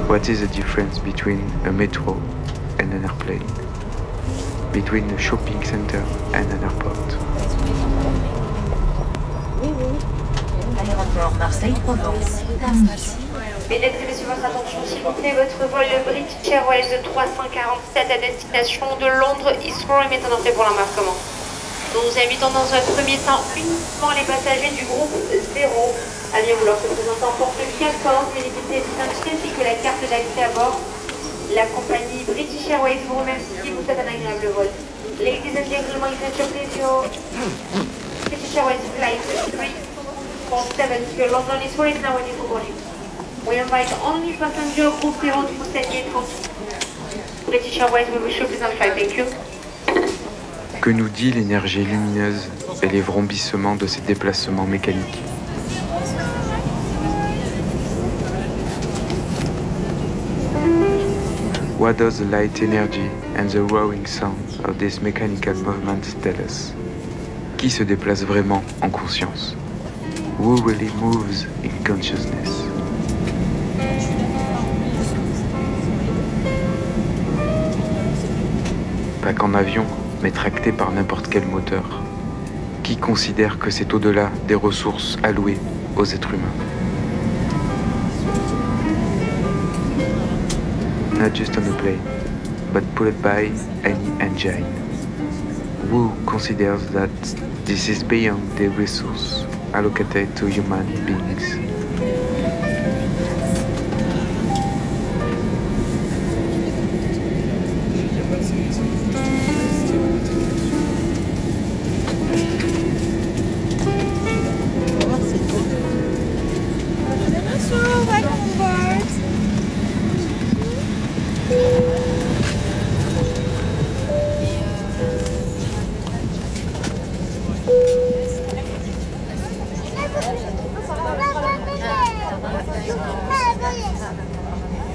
What is the difference between a metro and an airplane? Between a shopping center and an airport? Aéroport Marseille-Provence. Mesdames et messieurs, votre attention s'il vous plaît, votre vol British Airways de 347 à destination de Londres Heathrow est maintenant fait pour l'embarquement. Nous invitons dans un premier temps uniquement les passagers du groupe 0 à bien vouloir se présenter en porte-clés 14, mais l'équité d'identité ainsi que la carte d'accès à bord. La compagnie British Airways vous remercie et vous souhaite un agréable vol. Ladies and gentlemen, you can please your British Airways flight 347 to London Heathrow is now ready for boarding. We invite only passenger group 0 to proceed gate 30. British Airways will wish you a pleasant flight. Thank you. Que nous dit l'énergie lumineuse et les vrombissements de ces déplacements mécaniques? What does the light energy and the roaring sound of these mechanical movements tell us? Qui se déplace vraiment en conscience? Who really moves in consciousness? Pas qu'en avion, mais tracté par n'importe quel moteur. Qui considère que c'est au-delà des ressources allouées aux êtres humains? Not just on a plane, but pulled by any engine. Who considers that this is beyond the resource allocated to human beings?